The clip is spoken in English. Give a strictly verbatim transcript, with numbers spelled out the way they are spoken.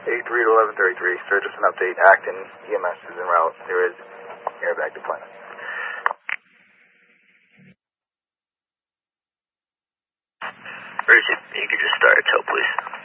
eighty-three to eleven thirty-three, sir, just an update. Acton E M S is en route. There is airbag deployment. Urgent, you can just start a tow, please.